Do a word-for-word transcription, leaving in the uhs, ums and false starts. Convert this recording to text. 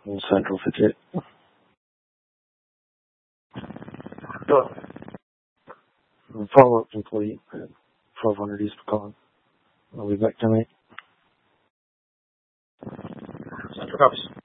Central fifty-eight. Follow-up complete at twelve hundred East Pecan. I'll be back tonight. Central copies.